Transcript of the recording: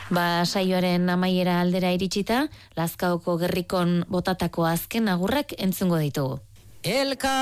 Saioaren amaiera aldera iritsita, Lazkaoko gerrikon botatako azken agurrak entzungo ditugu.